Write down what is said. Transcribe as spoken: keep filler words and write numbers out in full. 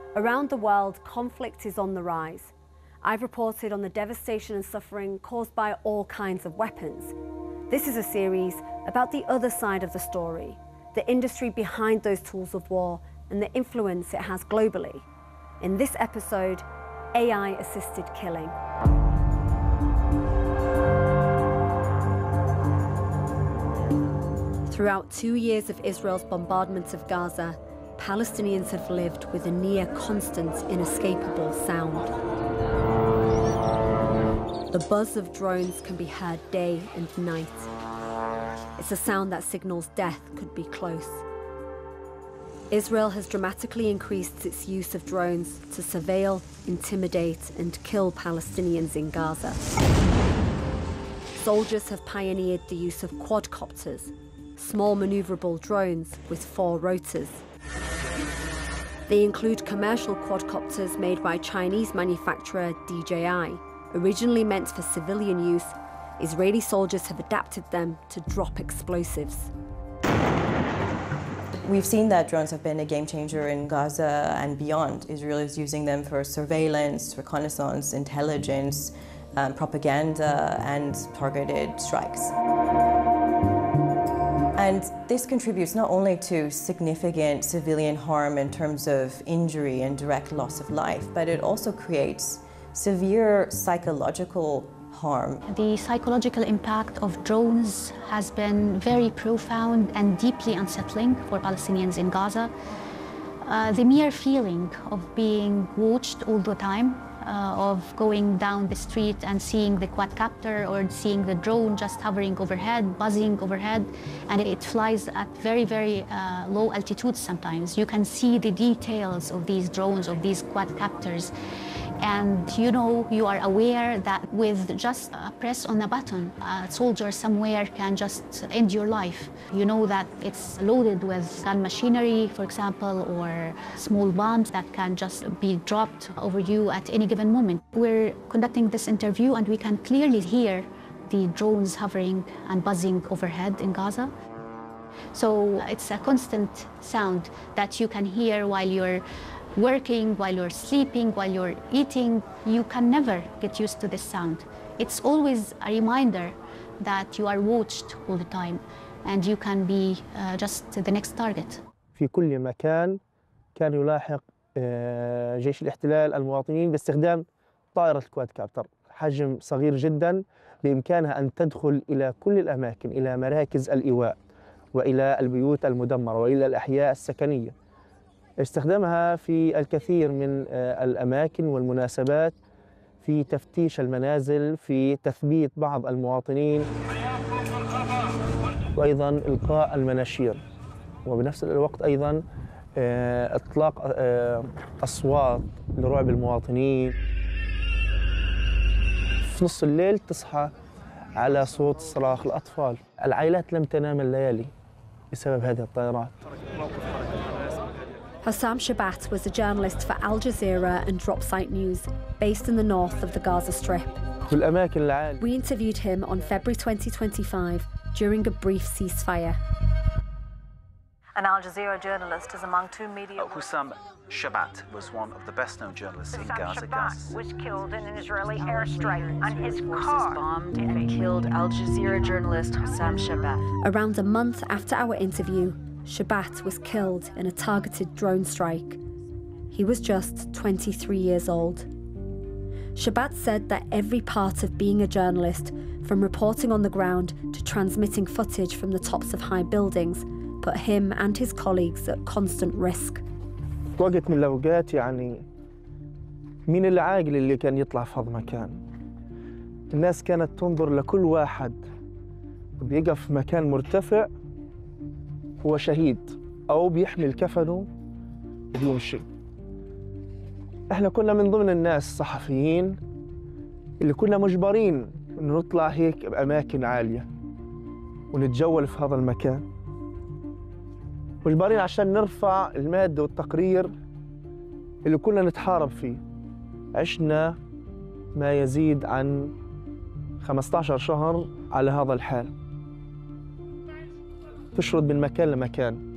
Around the world, conflict is on the rise. I've reported on the devastation and suffering caused by all kinds of weapons. This is a series about the other side of the story, the industry behind those tools of war and the influence it has globally. In this episode, A I-assisted killing. Throughout two years of Israel's bombardment of Gaza, Palestinians have lived with a near constant, inescapable sound. The buzz of drones can be heard day and night. It's a sound that signals death could be close. Israel has dramatically increased its use of drones to surveil, intimidate, and kill Palestinians in Gaza. Soldiers have pioneered the use of quadcopters, small maneuverable drones with four rotors. They include commercial quadcopters made by Chinese manufacturer D J I. Originally meant for civilian use, Israeli soldiers have adapted them to drop explosives. We've seen that drones have been a game changer in Gaza and beyond. Israel is using them for surveillance, reconnaissance, intelligence, um, propaganda, and targeted strikes. And this contributes not only to significant civilian harm in terms of injury and direct loss of life, but it also creates severe psychological harm. The psychological impact of drones has been very profound and deeply unsettling for Palestinians in Gaza. Uh, the mere feeling of being watched all the time, Uh, of going down the street and seeing the quadcopter or seeing the drone just hovering overhead, buzzing overhead, and it flies at very, very uh, low altitudes sometimes. You can see the details of these drones, of these quadcopters. And you know, you are aware that with just a press on a button, a soldier somewhere can just end your life. You know that it's loaded with gun machinery, for example, or small bombs that can just be dropped over you at any given moment. We're conducting this interview and we can clearly hear the drones hovering and buzzing overhead in Gaza. So it's a constant sound that you can hear while you're working, while you're sleeping, while you're eating. You can never get used to this sound. It's always a reminder that you are watched all the time and you can be uh, just the next target. في كل مكان كان يلاحق جيش الاحتلال المواطنين باستخدام طائرة الكوادكابتر، حجم صغير جدا بإمكانها أن تدخل إلى كل الأماكن، إلى مراكز الإيواء وإلى البيوت المدمرة وإلى الأحياء السكنية. استخدامها في الكثير من الأماكن والمناسبات، في تفتيش المنازل، في تثبيت بعض المواطنين، وأيضا إلقاء المناشير، وبنفس الوقت أيضا إطلاق أصوات لرعب المواطنين. في نص الليل تصحى على صوت صراخ الأطفال. العائلات لم تنام الليالي بسبب هذه الطائرات. Hossam Shabat was a journalist for Al Jazeera and Dropsite News, based in the north of the Gaza Strip. We interviewed him on February twenty twenty-five during a brief ceasefire. An Al Jazeera journalist is among two media... Hossam Shabat was one of the best-known journalists in Gaza. Shabat was killed in an Israeli airstrike, and his car bombed and killed Al Jazeera journalist Hossam Shabat. Around a month after our interview, Shabat was killed in a targeted drone strike. He was just twenty-three years old. Shabat said that every part of being a journalist, from reporting on the ground to transmitting footage from the tops of high buildings, put him and his colleagues at constant risk. وقت من الأوقات يعني مين العاقل اللي كان يطلع في هذا المكان؟ الناس كانت تنظر لكل واحد بيقف في مكان مرتفع هو شهيد أو بيحمل كفنه وبيمشي. احنا كنا من ضمن الناس الصحفيين اللي كنا مجبرين إنه نطلع هيك بأماكن عالية ونتجول في هذا المكان. مجبرين عشان نرفع المادة والتقرير اللي كنا نتحارب فيه. عشنا ما يزيد عن خمسة عشر شهر على هذا الحال. تشرد من مكان لمكان.